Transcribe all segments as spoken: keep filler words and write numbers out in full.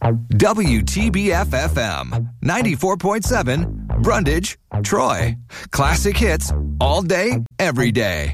W T B F F M, ninety-four point seven, Brundage, Troy. Classic hits all day, every day.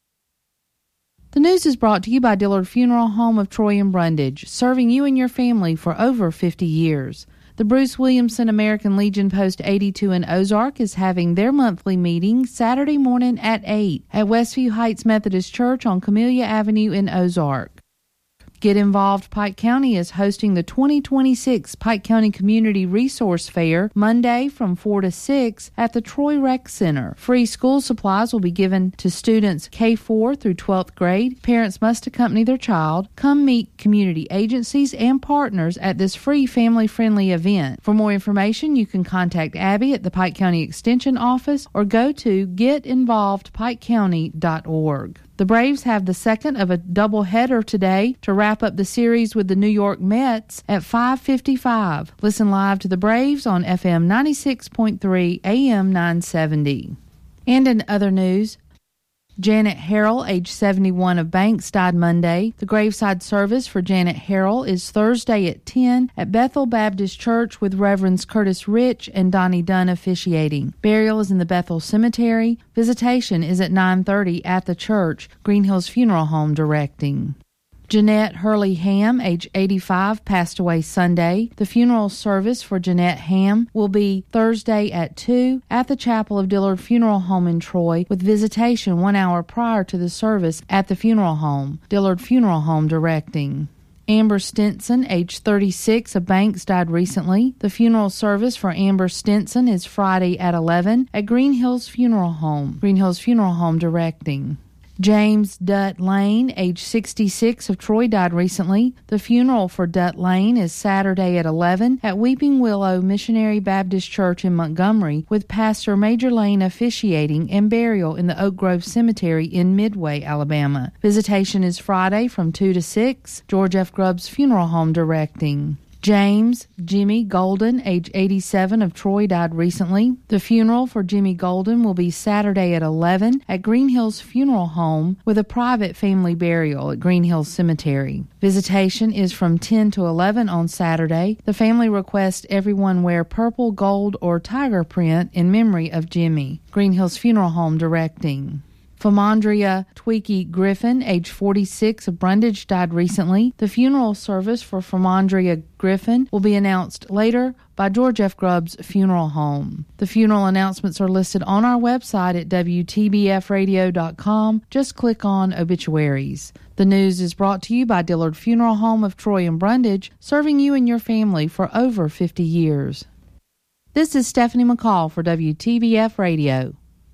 The news is brought to you by Dillard Funeral Home of Troy and Brundage, serving you and your family for over fifty years. The Bruce Williamson American Legion Post eighty-two in Ozark is having their monthly meeting Saturday morning at eight at Westview Heights Methodist Church on Camellia Avenue in Ozark. Get Involved Pike County is hosting the twenty twenty-six Pike County Community Resource Fair Monday from four to six at the Troy Rec Center. Free school supplies will be given to students K four through twelfth grade. Parents must accompany their child. Come meet community agencies and partners at this free family-friendly event. For more information, you can contact Abby at the Pike County Extension Office or go to get involved pike county dot org. The Braves have the second of a doubleheader today to wrap up the series with the New York Mets at five fifty-five. Listen live to the Braves on F M ninety-six point three, A M nine seventy. And in other news, Janet Harrell, age seventy-one, of Banks, died Monday. The graveside service for Janet Harrell is Thursday at ten at Bethel Baptist Church with Reverends Curtis Rich and Donnie Dunn officiating. Burial is in the Bethel Cemetery. Visitation is at nine thirty at the church. Green Hills Funeral Home directing. Jeanette Hurley Ham, age eighty-five, passed away Sunday. The funeral service for Jeanette Ham will be Thursday at two at the Chapel of Dillard Funeral Home in Troy, with visitation one hour prior to the service at the funeral home. Dillard Funeral Home directing. Amber Stinson, age thirty-six, of Banks, died recently. The funeral service for Amber Stinson is Friday at eleven at Green Hills Funeral Home. Green Hills Funeral Home directing. James Dutt Lane, age sixty-six, of Troy, died recently. The funeral for Dutt Lane is Saturday at eleven at Weeping Willow Missionary Baptist Church in Montgomery, with Pastor Major Lane officiating, and burial in the Oak Grove Cemetery in Midway, Alabama. Visitation is Friday from two to six. George F. Grubbs Funeral Home directing. James Jimmy Golden, age eighty-seven, of Troy, died recently. The funeral for Jimmy Golden will be Saturday at eleven at Green Hills Funeral Home, with a private family burial at Green Hills Cemetery. Visitation is from ten to eleven on Saturday. The family requests everyone wear purple, gold, or tiger print in memory of Jimmy. Green Hills Funeral Home directing. Famondria Tweaky Griffin, age forty-six, of Brundage, died recently. The funeral service for Famondria Griffin will be announced later by George F. Grubbs Funeral Home. The funeral announcements are listed on our website at W T B F radio dot com. Just click on Obituaries. The news is brought to you by Dillard Funeral Home of Troy and Brundage, serving you and your family for over fifty years. This is Stephanie McCall for W T B F Radio.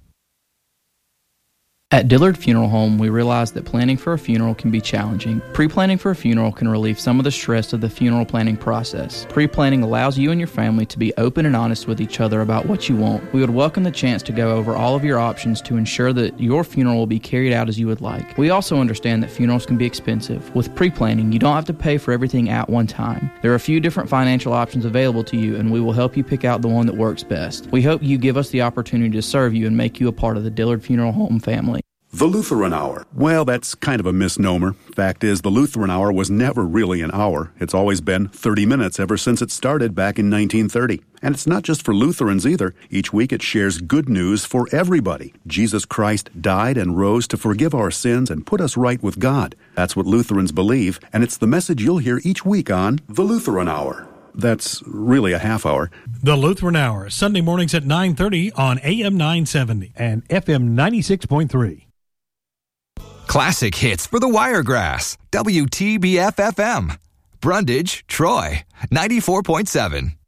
At Dillard Funeral Home, we realize that planning for a funeral can be challenging. Pre-planning for a funeral can relieve some of the stress of the funeral planning process. Pre-planning allows you and your family to be open and honest with each other about what you want. We would welcome the chance to go over all of your options to ensure that your funeral will be carried out as you would like. We also understand that funerals can be expensive. With pre-planning, you don't have to pay for everything at one time. There are a few different financial options available to you, and we will help you pick out the one that works best. We hope you give us the opportunity to serve you and make you a part of the Dillard Funeral Home family. The Lutheran Hour. Well, that's kind of a misnomer. Fact is, the Lutheran Hour was never really an hour. It's always been thirty minutes ever since it started back in nineteen thirty. And it's not just for Lutherans either. Each week it shares good news for everybody. Jesus Christ died and rose to forgive our sins and put us right with God. That's what Lutherans believe, and it's the message you'll hear each week on The Lutheran Hour. That's really a half hour. The Lutheran Hour, Sunday mornings at nine thirty on A M nine seventy and F M ninety-six point three. Classic hits for the Wiregrass. W T B F F M. Brundage, Troy, ninety-four point seven.